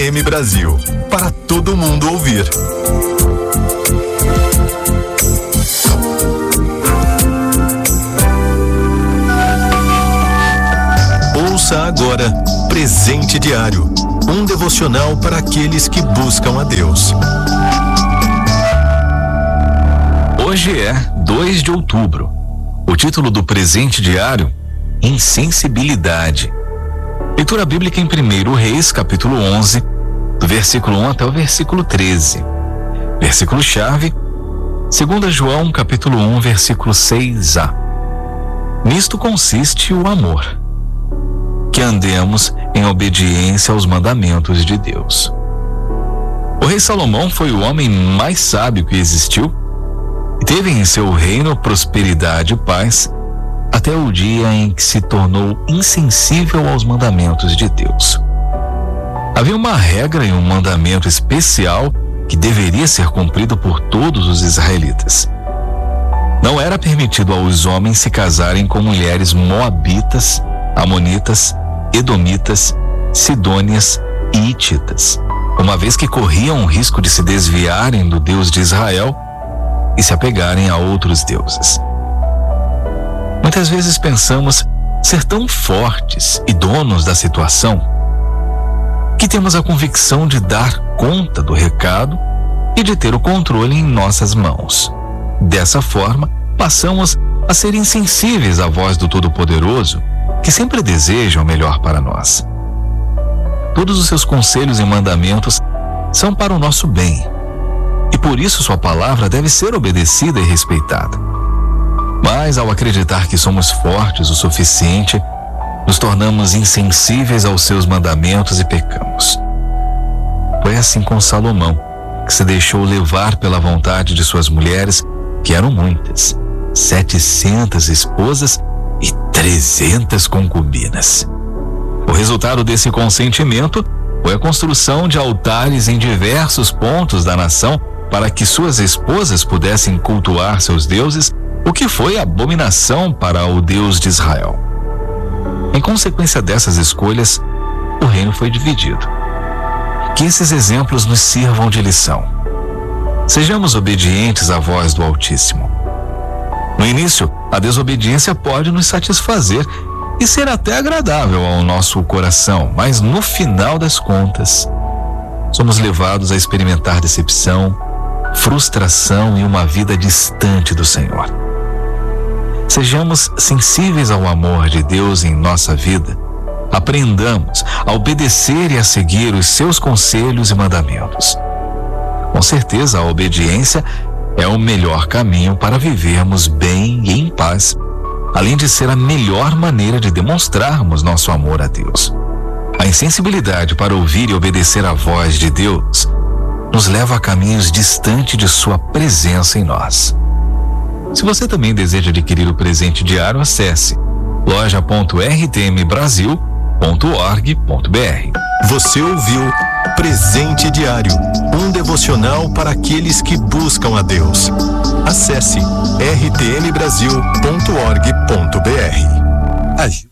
M Brasil, para todo mundo ouvir. Ouça agora Presente Diário, um devocional para aqueles que buscam a Deus. Hoje é 2 de outubro. O título do Presente Diário: Insensibilidade. Leitura bíblica em 1 Reis, capítulo 11, do versículo 1 até o versículo 13. Versículo-chave, 2 João, capítulo 1, versículo 6a. Nisto consiste o amor, que andemos em obediência aos mandamentos de Deus. O rei Salomão foi o homem mais sábio que existiu e teve em seu reino prosperidade e paz até o dia em que se tornou insensível aos mandamentos de Deus. Havia uma regra e um mandamento especial que deveria ser cumprido por todos os israelitas. Não era permitido aos homens se casarem com mulheres moabitas, amonitas, edomitas, sidônias e hititas, uma vez que corriam o risco de se desviarem do Deus de Israel e se apegarem a outros deuses. Muitas vezes pensamos ser tão fortes e donos da situação que temos a convicção de dar conta do recado e de ter o controle em nossas mãos. Dessa forma, passamos a ser insensíveis à voz do Todo-Poderoso, que sempre deseja o melhor para nós. Todos os seus conselhos e mandamentos são para o nosso bem, e por isso sua palavra deve ser obedecida e respeitada. Mas ao acreditar que somos fortes o suficiente, nos tornamos insensíveis aos seus mandamentos e pecamos. Foi assim com Salomão, que se deixou levar pela vontade de suas mulheres, que eram muitas, 700 esposas e 300 concubinas. O resultado desse consentimento foi a construção de altares em diversos pontos da nação para que suas esposas pudessem cultuar seus deuses, o que foi abominação para o Deus de Israel. Em consequência dessas escolhas, o reino foi dividido. Que esses exemplos nos sirvam de lição. Sejamos obedientes à voz do Altíssimo. No início, a desobediência pode nos satisfazer e ser até agradável ao nosso coração, mas no final das contas, somos levados a experimentar decepção, frustração e uma vida distante do Senhor. Sejamos sensíveis ao amor de Deus em nossa vida. Aprendamos a obedecer e a seguir os seus conselhos e mandamentos. Com certeza, a obediência é o melhor caminho para vivermos bem e em paz, além de ser a melhor maneira de demonstrarmos nosso amor a Deus. A insensibilidade para ouvir e obedecer à voz de Deus nos leva a caminhos distantes de sua presença em nós. Se você também deseja adquirir o presente diário, acesse loja.rtmbrasil.org.br. Você ouviu Presente Diário, um devocional para aqueles que buscam a Deus. Acesse rtmbrasil.org.br.